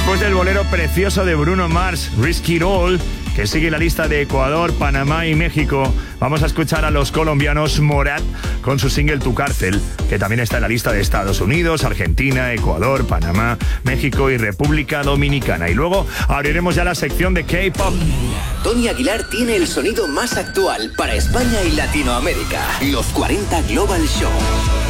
Después del bolero precioso de Bruno Mars, Risk It All, que sigue la lista de Ecuador, Panamá y México, vamos a escuchar a los colombianos Morat con su single Tu Cárcel, que también está en la lista de Estados Unidos, Argentina, Ecuador, Panamá, México y República Dominicana. Y luego abriremos ya la sección de K-pop. Tony Aguilar tiene el sonido más actual para España y Latinoamérica. Los 40 Global Show.